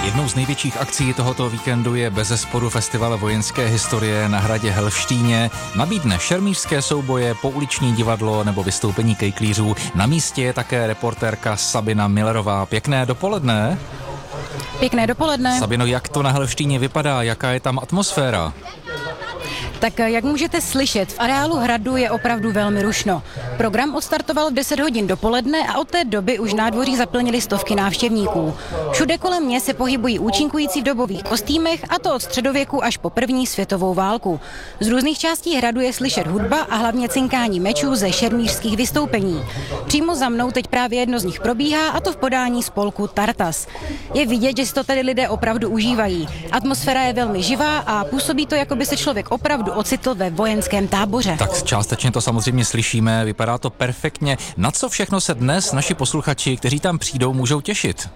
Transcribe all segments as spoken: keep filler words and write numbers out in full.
Jednou z největších akcí tohoto víkendu je bezesporu festival vojenské historie na hradě Helvštíně. Nabídne šermířské souboje, pouliční divadlo nebo vystoupení kejklířů. Na místě je také reportérka Sabina Millerová. Pěkné dopoledne. Pěkné dopoledne. Sabino, jak to na Helvštíně vypadá? Jaká je tam atmosféra? Tak jak můžete slyšet, v areálu hradu je opravdu velmi rušno. Program odstartoval v deset hodin dopoledne a od té doby už nádvoří zaplnili stovky návštěvníků. Všude kolem mě se pohybují účinkující v dobových kostýmech, a to od středověku až po první světovou válku. Z různých částí hradu je slyšet hudba a hlavně cinkání mečů ze šermířských vystoupení. Přímo za mnou teď právě jedno z nich probíhá, a to v podání spolku Tartas. Je vidět, že si to tady lidé opravdu užívají. Atmosféra je velmi živá a působí to, jako by se člověk opravdu ocitl ve vojenském táboře. Tak částečně to samozřejmě slyšíme, vypadá to perfektně. Na co všechno se dnes naši posluchači, kteří tam přijdou, můžou těšit?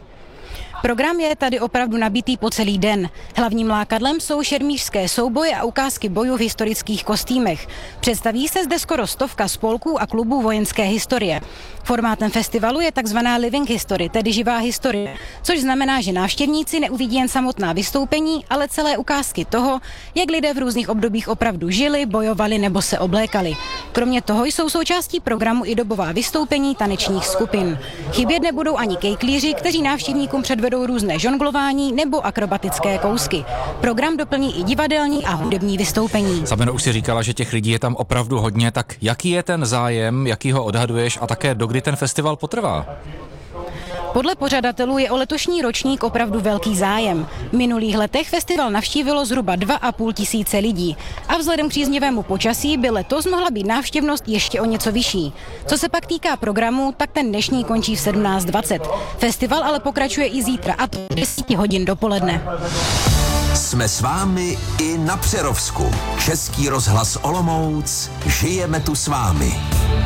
Program je tady opravdu nabitý po celý den. Hlavním lákadlem jsou šermířské souboje a ukázky bojů v historických kostýmech. Představí se zde skoro stovka spolků a klubů vojenské historie. Formátem festivalu je takzvaná living history, tedy živá historie, což znamená, že návštěvníci neuvidí jen samotná vystoupení, ale celé ukázky toho, jak lidé v různých obdobích opravdu žili, bojovali nebo se oblékali. Kromě toho jsou součástí programu i dobová vystoupení tanečních skupin. Chybět nebudou ani kejklíři, kteří návštěvníkům předvedou různé žonglování nebo akrobatické kousky. Program doplní i divadelní a hudební vystoupení. Sabino, už si říkala, že těch lidí je tam opravdu hodně, tak jaký je ten zájem, jaký ho odhaduješ a také dokdy ten festival potrvá? Podle pořadatelů je o letošní ročník opravdu velký zájem. V minulých letech festival navštívilo zhruba dva a půl tisíce lidí a vzhledem k příznivému počasí by letos mohla být návštěvnost ještě o něco vyšší. Co se pak týká programu, tak ten dnešní končí v sedmnáct dvacet. Festival ale pokračuje i zítra, a to v deset hodin dopoledne. Jsme s vámi i na Přerovsku. Český rozhlas Olomouc. Žijeme tu s vámi.